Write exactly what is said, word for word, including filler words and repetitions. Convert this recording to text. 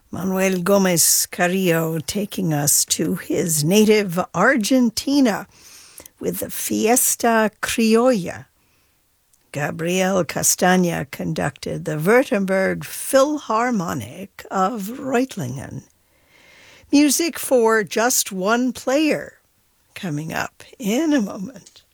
Manuel Gomez Carrillo taking us to his native Argentina with the Fiesta Criolla. Gabriel Castagna conducted the Württemberg Philharmonic of Reutlingen. Music for Just One Player, coming up in a moment.